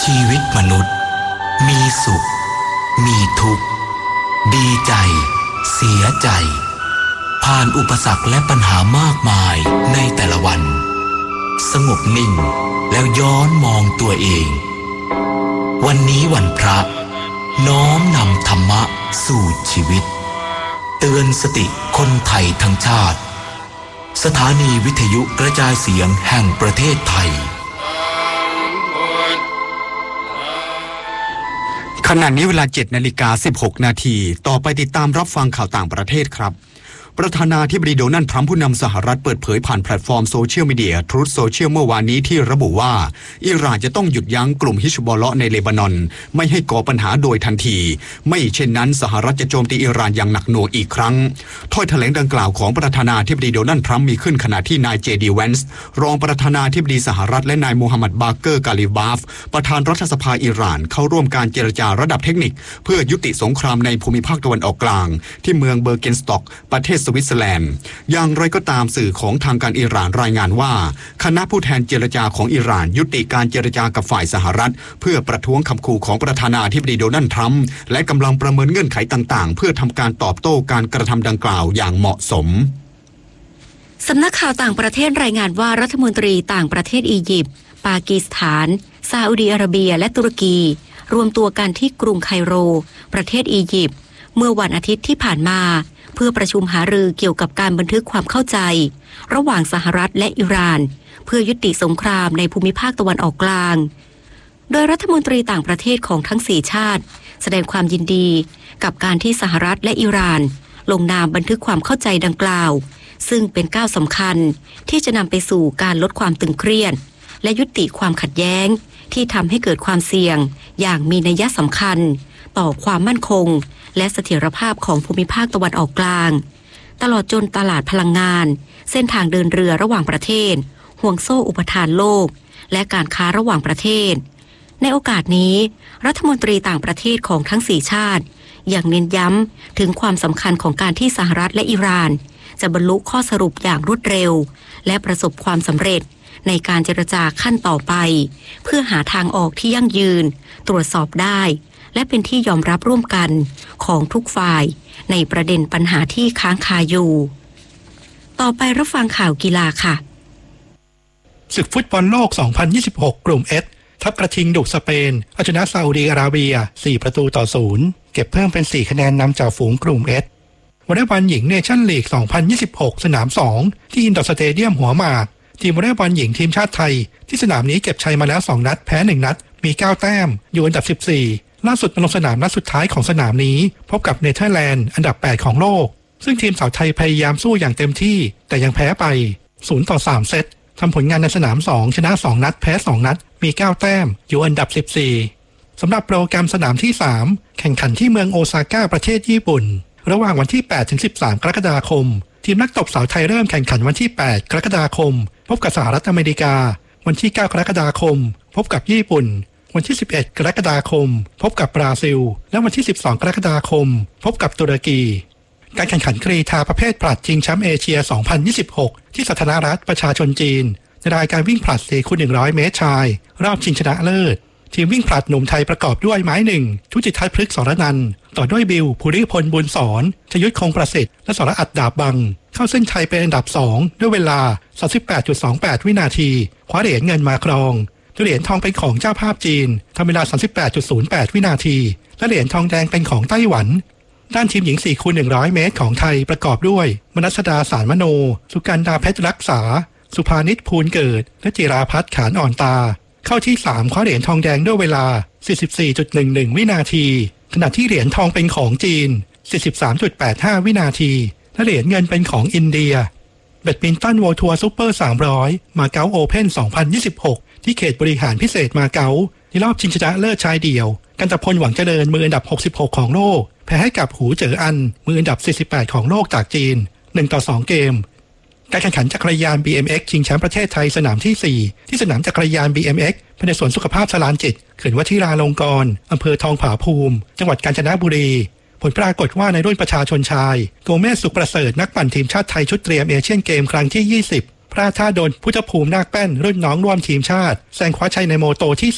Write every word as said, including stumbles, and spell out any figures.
ชีวิตมนุษย์มีสุขมีทุกข์ดีใจเสียใจผ่านอุปสรรคและปัญหามากมายในแต่ละวันสงบนิ่งแล้วย้อนมองตัวเองวันนี้วันพระน้อมนำธรรมะสู่ชีวิตเตือนสติคนไทยทั้งชาติสถานีวิทยุกระจายเสียงแห่งประเทศไทยขณะนี้เวลา เจ็ดนาฬิกาสิบหกนาทีต่อไปติดตามรับฟังข่าวต่างประเทศครับประธานาธิบดีโดนัลด์ทรัมป์ผู้นำสหรัฐเปิดเผยผ่านแพลตฟอร์มโซเชียลมีเดียทรูธโซเชียลเมื่อวานนี้ที่ระบุว่าอิหร่านจะต้องหยุดยั้งกลุ่มฮิชบอลเลาะห์ในเลบานอนไม่ให้ก่อปัญหาโดยทันทีไม่เช่นนั้นสหรัฐจะโจมตีอิหร่านอย่างหนักหน่วงอีกครั้งถ้อยแถลงดังกล่าวของประธานาธิบดีโดนัลด์ทรัมป์มีขึ้นขณะที่นายเจดีแวนซ์รองประธานาธิบดีสหรัฐและนายโมฮัมหมัดบาเกอร์กาลิบาฟประธานรัฐสภาอิหร่านเข้าร่วมการเจรจาระดับเทคนิคเพื่อยุติสงครามในภูมิภาคตะวันออกกลางที่เมืองเบอร์เกนสต็อกประเทศสวิตเซอร์แลนด์อย่างไรก็ตามสื่อของทางการอิหร่านรายงานว่าคณะผู้แทนเจรจาของอิหร่านยุติการเจรจากับฝ่ายสหรัฐเพื่อประท้วงคำขู่ของประธานาธิบดีโดนัลด์ทรัมป์และกำลังประเมินเงื่อนไขต่างๆเพื่อทำการตอบโต้การกระทำดังกล่าวอย่างเหมาะสมสำนักข่าวต่างประเทศรายงานว่ารัฐมนตรีต่างประเทศอียิปต์ปากีสถานซาอุดิอาระเบียและตุรกีรวมตัวกันที่กรุงไคโรประเทศอียิปต์เมื่อวันอาทิตย์ที่ผ่านมาเพื่อประชุมหารือเกี่ยวกับการบันทึกความเข้าใจระหว่างสหรัฐและอิหร่านเพื่อยุติสงครามในภูมิภาคตะวันออกกลางโดยรัฐมนตรีต่างประเทศของทั้งสี่ชาติแสดงความยินดีกับการที่สหรัฐและอิหร่านลงนามบันทึกความเข้าใจดังกล่าวซึ่งเป็นก้าวสำคัญที่จะนำไปสู่การลดความตึงเครียดและยุติความขัดแย้งที่ทำให้เกิดความเสี่ยงอย่างมีนัยสำคัญต่อความมั่นคงและเสถียรภาพของภูมิภาคตะวันออกกลางตลอดจนตลาดพลังงานเส้นทางเดินเรือระหว่างประเทศห่วงโซ่อุปทานโลกและการค้าระหว่างประเทศในโอกาสนี้รัฐมนตรีต่างประเทศของทั้งสี่ชาติยังเน้นย้ำถึงความสำคัญของการที่สหรัฐและอิหร่านจะบรรลุข้อสรุปอย่างรวดเร็วและประสบความสำเร็จในการเจรจาขั้นต่อไปเพื่อหาทางออกที่ยั่งยืนตรวจสอบได้และเป็นที่ยอมรับร่วมกันของทุกฝ่ายในประเด็นปัญหาที่ค้างคาอยู่ต่อไปรับฟังข่าวกีฬาค่ะศึกฟุตบอลโลก สองพันยี่สิบหก กลุ่ม เอส ทัพกระทิงดุสเปนเอาชนะซาอุดิอาระเบียสี่ประตูต่อศูนย์เก็บเพิ่มเป็นสี่คะแนนนำจากฝูงกลุ่ม เอส วอลเลย์บอลหญิงเนชั่นลีก สองพันยี่สิบหก สนามสองที่อินดอร์สเตเดียมหัวหมากทีมวอลเลย์บอลหญิงทีมชาติไทยที่สนามนี้เก็บชัยมาแล้วสองนัดแพ้หนึ่งนัดมีเก้าแต้มอยู่อันดับสิบสี่ล่าสุดมาลงสนามนัดสุดท้ายของสนามนี้พบกับเนเธอร์แลนด์อันดับแปดของโลกซึ่งทีมสาวไทยพยายามสู้อย่างเต็มที่แต่ยังแพ้ไปศูนย์ต่อสามเซตทำผลงานในสนามสองชนะสองนัดแพ้สองนัดมีเก้าแต้มอยู่อันดับสิบสี่สำหรับโปรแกรมสนามที่สามแข่งขันที่เมืองโอซาก้าประเทศญี่ปุ่นระหว่างวันที่แปดถึงสิบสามกรกฎาคมทีมนักตบสาวไทยเริ่มแข่งขันวันที่แปดกรกฎาคมพบกับสหรัฐอเมริกาวันที่เก้ากรกฎาคมพบกับญี่ปุ่นวันที่สิบเอ็ดกรกฎาคมพบกับบราซิลและวันที่สิบสองกรกฎาคมพบกับตุรกีการแข่งขันกรีฑาประเภทผลัดชิงแชมป์เอเชีย สองพันยี่สิบหก ที่สาธารณรัฐประชาชนจีนในรายการวิ่งผลัด สี่คูณหนึ่งร้อย เมตรชายรอบชิงชนะเลิศทีมวิ่งผลัดหนุ่มไทยประกอบด้วยไม้หนึ่งชุติทัศน์พฤกษ์สรนันท์ต่อด้วยบิวภูริพลบุญสอนชยุทธคงประสิทธิ์และสรอัดดาบบังเข้าเส้นชัยเป็นอันดับสองด้วยเวลา สามสิบแปดจุดสองแปด วินาทีคว้าเหรียญเงินมาครองเหรียญทองเป็นของเจ้าภาพจีนทำเวลา สามสิบแปดจุดศูนย์แปด วินาทีและเหรียญทองแดงเป็นของไต้หวันด้านทีมหญิง สี่คูณหนึ่งร้อย เมตรของไทยประกอบด้วยมนัสดาสารมโนสุกันดาเพชรรักษาสุภานิชภูลเกิดและจิราพัฒน์ขานอ่อนตาเข้าที่สามคว้าเหรียญทองแดงด้วยเวลา สี่สิบสี่จุดหนึ่งหนึ่ง วินาทีขณะที่เหรียญทองเป็นของจีน สี่สิบสามจุดแปดห้า วินาทีและเหรียญเงินเป็นของอินเดียแบดมินตัน World Tour Super สามร้อยมาเก๊าโอเพ่น สองพันยี่สิบหกที่เขตบริหารพิเศษมาเก๊าในรอบชิงชนะเลิศชายเดี่ยวกันตพลหวังเจริญมืออันดับหกสิบหกของโลกแพ้ให้กับหูเจ๋ออันมืออันดับสี่สิบแปดของโลกจากจีนหนึ่งต่อสองเกมการแข่งขันจักรยาน บี เอ็ม เอ็กซ์ ชิงแชมป์ประเทศไทยสนามที่สี่ที่สนามจักรยาน บี เอ็ม เอ็กซ์ ภายในสวนสุขภาพสลานจิตเขื่อนวชิราลงกรณ์อำเภอทองผาภูมิจังหวัดกาญจนบุรีผลปรากฏว่าในรุ่นประชาชนชายโกเมสสุขประเสริฐนักปั่นทีมชาติไทยชุดเตรียมเอเชียนเกมครั้งที่ยี่สิบพลาดท่าโดนพุทธภูมินาคแป้นรุ่นน้องร่วมทีมชาติแซงคว้าชัยในโมโตที่